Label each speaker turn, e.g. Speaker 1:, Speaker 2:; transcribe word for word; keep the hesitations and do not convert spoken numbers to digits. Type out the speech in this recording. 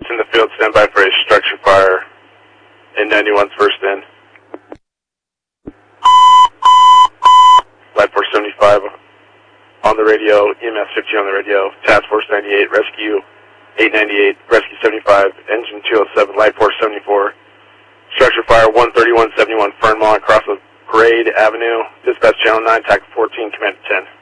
Speaker 1: in the field, stand by for a structure fire. N ninety-one's first in. Light Force seventy-five on the radio, E M S fifty on the radio, Task Force ninety-eight, Rescue eight ninety-eight, Rescue seventy-five, Engine two oh seven, Light Force seventy-four. Structure fire one thirty-one seventy-one Fernmont across the Parade Avenue. Dispatch channel nine, T A C fourteen, command to ten.